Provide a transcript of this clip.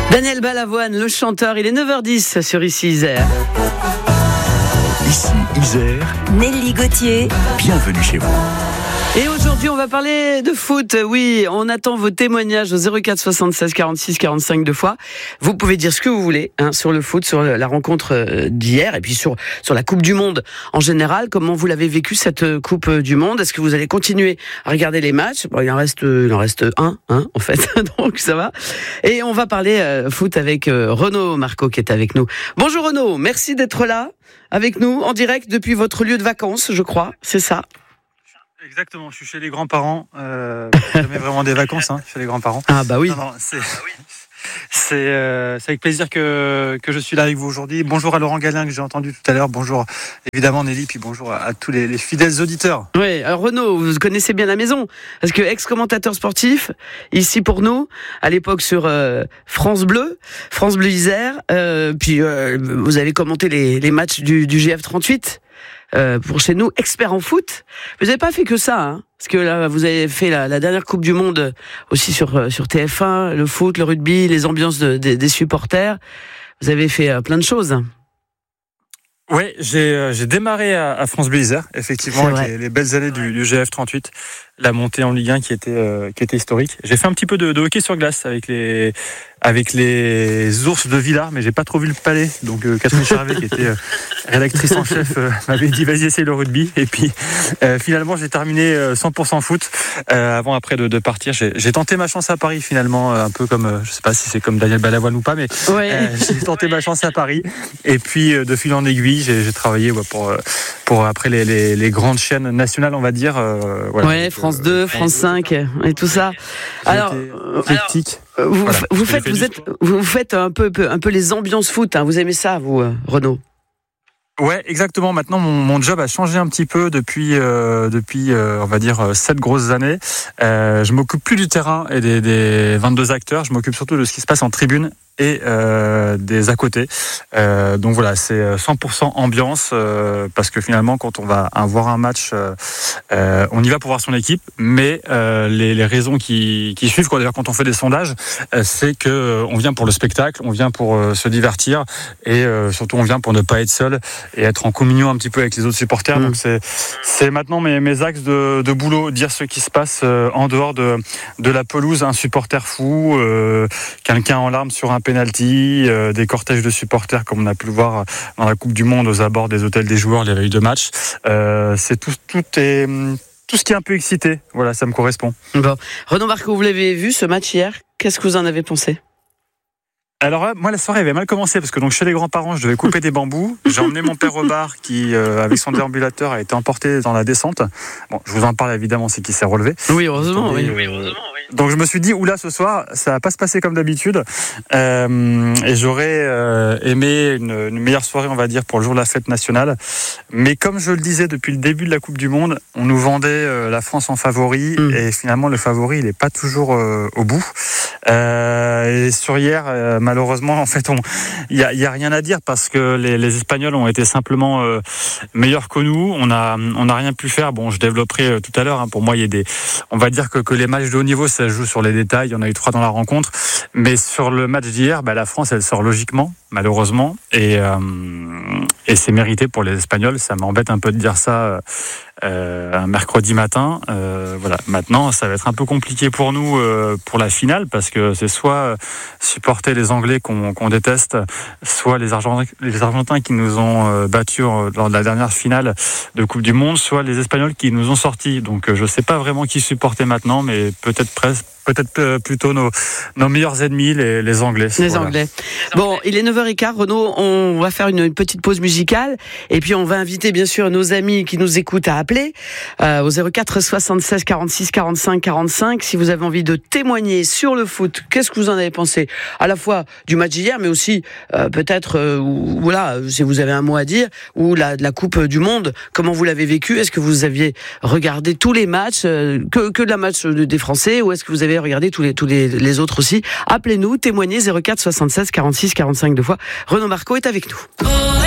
Daniel Balavoine, le chanteur, il est 9h10 sur Ici Isère. Ici Isère, Nelly Gauthier, bienvenue chez vous. Et aujourd'hui, on va parler de foot. Oui, on attend vos témoignages au 04 76 46 45 deux fois. Vous pouvez dire ce que vous voulez sur le foot, sur la rencontre d'hier et puis sur la Coupe du Monde en général. Comment vous l'avez vécu cette Coupe du Monde? Est-ce que vous allez continuer à regarder les matchs? Bon, il en reste un en fait, donc ça va. Et on va parler foot avec Renaud Marco qui est avec nous. Bonjour Renaud, merci d'être là avec nous en direct depuis votre lieu de vacances, je crois. C'est ça? Exactement, je suis chez les grands-parents. Jamais vraiment des vacances, chez les grands-parents. Ah bah oui. Non, c'est avec plaisir que je suis là avec vous aujourd'hui. Bonjour à Laurent Gallin que j'ai entendu tout à l'heure. Bonjour évidemment Nelly, puis bonjour à tous les fidèles auditeurs. Oui, alors Renaud, vous connaissez bien la maison, parce que ex-commentateur sportif, ici pour nous, à l'époque sur France Bleu Isère, puis vous avez commenté les matchs du GF38. Pour chez nous, expert en foot. Vous n'avez pas fait que ça, parce que là, vous avez fait la dernière Coupe du Monde aussi sur TF1, le foot, le rugby, les ambiances des supporters. Vous avez fait plein de choses. Oui, j'ai démarré à France Bleu Isère, effectivement, avec les belles années du GF38, la montée en Ligue 1 qui était historique. J'ai fait un petit peu de hockey sur glace avec les ours de Villars, mais j'ai pas trop vu le palais. Donc Catherine Charvet, qui était rédactrice en chef, m'avait dit vas-y essaye le rugby. Et puis finalement j'ai terminé 100% foot après de partir. J'ai tenté ma chance à Paris finalement, un peu comme je sais pas si c'est comme Daniel Balavoine ou pas, mais j'ai tenté ma chance à Paris. Et puis de fil en aiguille, j'ai travaillé pour après les grandes chaînes nationales, on va dire. France 2, France 5 et tout ça. Alors, vous faites un peu les ambiances foot. Vous aimez ça, vous, Renaud? Ouais, exactement. Maintenant, mon job a changé un petit peu depuis on va dire 7 grosses années. Je m'occupe plus du terrain et des 22 acteurs. Je m'occupe surtout de ce qui se passe en tribune et des à côté. Donc voilà, c'est 100% ambiance parce que finalement, quand on va voir un match, on y va pour voir son équipe, mais les raisons qui suivent, d'ailleurs, quand on fait des sondages, c'est que on vient pour le spectacle, on vient pour se divertir et surtout on vient pour ne pas être seul et être en communion un petit peu avec les autres supporters. Donc c'est maintenant mes axes de boulot, dire ce qui se passe en dehors de la pelouse, un supporter fou, quelqu'un en larmes sur un penalty, des cortèges de supporters comme on a pu le voir dans la Coupe du Monde aux abords des hôtels des joueurs, les veilles de match. C'est tout ce qui est un peu excité. Voilà, ça me correspond. Bon. Renaud Marco, vous l'avez vu ce match hier? Qu'est-ce que vous en avez pensé? Alors moi la soirée avait mal commencé parce que donc chez les grands-parents je devais couper des bambous. J'ai emmené mon père au bar qui avec son déambulateur a été emporté dans la descente. Bon, je vous en parle évidemment, c'est qu'il s'est relevé. Oui, heureusement. Donc je me suis dit oula, ce soir ça va pas se passer comme d'habitude et j'aurais aimé une meilleure soirée, on va dire, pour le jour de la fête nationale. Mais comme je le disais depuis le début de la Coupe du Monde, on nous vendait la France en favori et finalement le favori il est pas toujours au bout. Et sur hier, malheureusement, en fait, il y a rien à dire parce que les Espagnols ont été simplement meilleurs que nous. On a rien pu faire. Bon, je développerai tout à l'heure. Pour moi, on va dire que les matchs de haut niveau, ça joue sur les détails. Il y en a eu 3 dans la rencontre, mais sur le match d'hier, la France, elle sort logiquement, malheureusement, et c'est mérité pour les Espagnols. Ça m'embête un peu de dire ça. Un mercredi matin, voilà. Maintenant, ça va être un peu compliqué pour nous pour la finale parce que c'est soit supporter les Anglais qu'on déteste, soit les Argentins qui nous ont battus lors de la dernière finale de Coupe du Monde, soit les Espagnols qui nous ont sortis. Donc, je sais pas vraiment qui supporter maintenant, mais peut-être plutôt nos meilleurs ennemis, les Anglais. Anglais. Bon, il est 9h15, Renaud, on va faire une petite pause musicale et puis on va inviter bien sûr nos amis qui nous écoutent à appeler au 04 76 46 45 45 si vous avez envie de témoigner sur le foot. Qu'est-ce que vous en avez pensé à la fois du match d'hier, mais aussi peut-être voilà, si vous avez un mot à dire, ou de la Coupe du Monde, comment vous l'avez vécu? Est-ce que vous aviez regardé tous les matchs, que de la match des Français, ou est-ce que vous avez regardé tous les autres aussi? Appelez-nous, témoignez 04 76 46 45 deux fois. Renaud Marco est avec nous.